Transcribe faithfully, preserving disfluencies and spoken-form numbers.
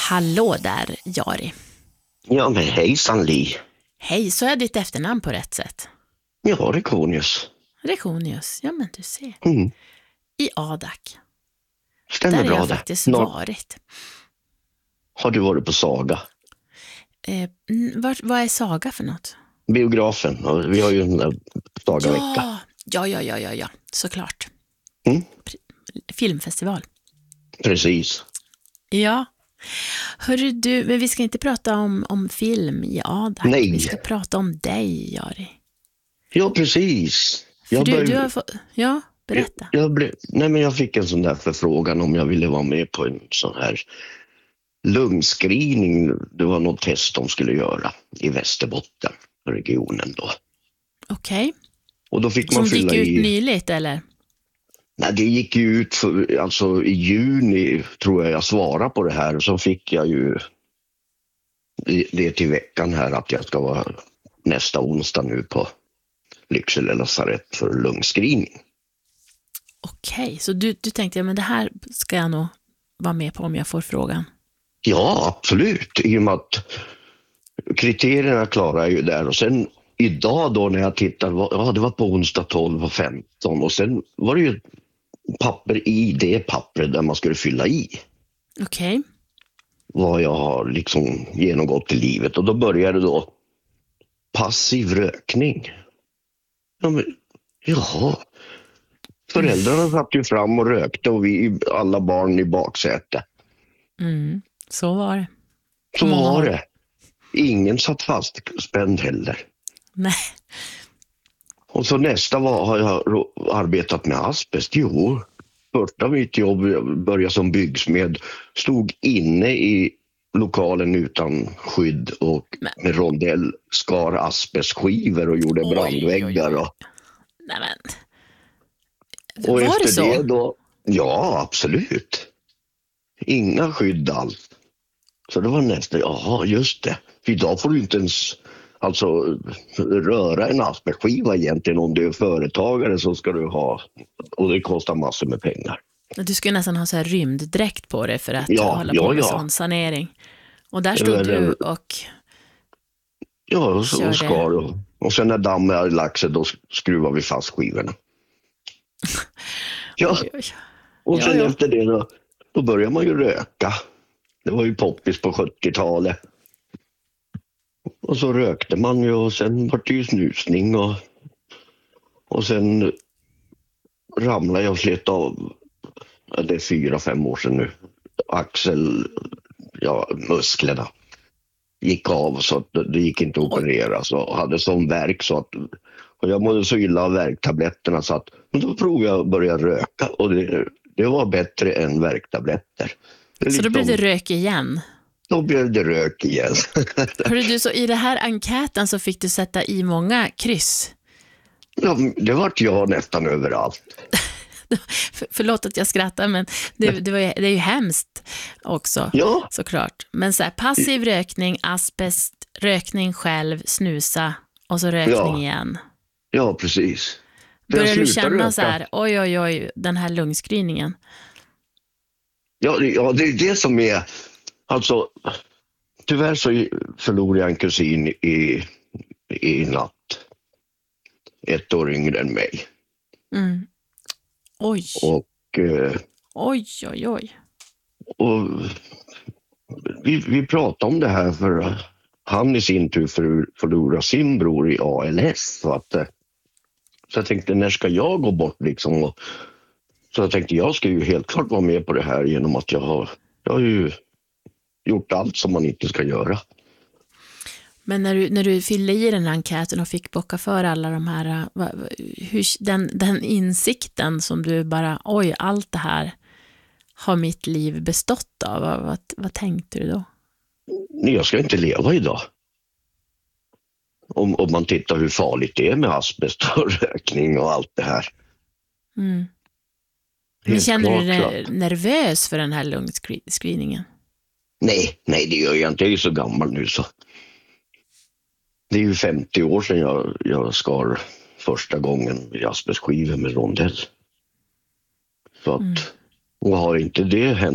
Hallå där, Jari. Ja, men hejsan Li. Hej, så är ditt efternamn på rätt sätt. Ja, Rekonius. Rekonius, ja men du ser. Mm. I Adak. Stämmer Där har bra jag det. faktiskt Nå- varit. Har du varit på Saga? Eh, mm, vad, vad är Saga för något? Biografen. Och vi har ju en där Saga-vecka. Ja, ja, ja, ja, ja, ja, såklart. Mm. Pri- Filmfestival. Precis. Ja. Hörru du, men vi ska inte prata om, om film i Adak. Nej. Vi ska prata om dig, Jari. Ja, precis. För Jag du, börj- du har fått... Ja, berätta. Jag, jag, blev... Nej, men jag fick en sån där förfrågan om jag ville vara med på en sån här lungscreening. Det var något test de skulle göra i Västerbotten, regionen då. Okej. Och då fick man Som gick fylla ut i... nyligt, eller? Nej, det gick ju ut för, alltså i juni tror jag jag svarade på det här, och så fick jag ju det till veckan här att jag ska vara nästa onsdag nu på Lycksele lasarett för lungscreening. Okej, så du, du tänkte, ja, men det här ska jag nog vara med på om jag får frågan. Ja, absolut. I och med att kriterierna klarar jag ju där. Och sen idag då när jag tittar, ja det var på onsdag tolv och femton. Och sen var det ju papper i det pappret där man skulle fylla i Okej. vad jag har liksom genomgått i livet. Och då började då passiv rökning. Ja, men, jaha. Föräldrarna satt ju fram och rökte och vi alla barn i baksäte. Mm, så var det. Så Mm. var det. Ingen satt fastspänd heller. Nej. Och så nästa var, har jag ro- arbetat med asbest. Jo, första mitt jobb började som byggsmed. Stod inne i lokalen utan skydd och Men- med rondell skar asbestskivor och gjorde Oj, brandväggar. Och, Nej men. och Var efter det så? det då, ja absolut. Inga skydd alls. Så det var nästa, jaha just det. För idag får du inte ens alltså röra en asbestskiva egentligen. Om du är företagare så ska du ha, och det kostar massor med pengar. Du skulle nästan ha så här rymddräkt på dig för att Ja, hålla ja, på med ja. sån sanering. Och där stod Eller- du och... Ja, och, så, Kör och det. skar och, och sen när dammen hade lagt sig då skruvar vi fast skivorna. Ja, Oj, oj. och Ja, sen ja. efter det då, då börjar man ju röka. Det var ju poppis på sjuttiotalet. Och så rökte man ju och sen var det ju snusning och, och sen ramlade jag och slet av, ja, det är fyra, fem år sedan nu, axel, ja, musklerna gick av så att det, det gick inte att operera, så hade sån värk så att, och jag mådde så illa av värktabletterna så att, men då provade jag att börja röka och det, det var bättre än värktabletter. Det är Så då blev det liksom- rök igen. Då blev det rök igen. Hörru du, så i det här enkäten så fick du sätta i många kryss. Ja, det vart jag nästan överallt. För, förlåt att jag skrattar, men det, det, var, ju- det är ju hemskt också, Ja, såklart. Men så här, passiv rökning, asbest, rökning själv, snusa och så rökning Ja. igen. ja precis. För jag Börjar du slutade känna röka. så här, oj, oj, oj, den här lungscreeningen? Ja, det- ja, det är det som är, alltså, tyvärr så förlorade jag en kusin i, i natt. Ett år yngre än mig. Mm. Oj, Och, eh, oj, oj, oj. och vi, vi pratade om det här för han i sin tur för, förlorade sin bror i A L S. Så, att, eh, så jag tänkte, när ska jag gå bort liksom? Och, så jag tänkte, jag ska ju helt klart vara med på det här genom att jag har, jag har ju gjort allt som man inte ska göra. Men när du, när du fyllde i den här enkäten och fick bocka för alla de här, uh, va- va- hur, den, den insikten som du bara, oj, allt det här har mitt liv bestått av. Vad, vad, vad tänkte du då? Nej, jag ska inte leva idag. Om, om man tittar hur farligt det är med asbest och rökning och allt det här. Mm. Men Helt känner du klart, dig klart. nervös för den här lungscreeningen? Nej, nej det gör jag inte. Jag är ju så gammal nu så. Det är ju femtio år sedan jag, jag skar första gången i asbestskivor med rondell. Så att, Mm. och har inte det hänt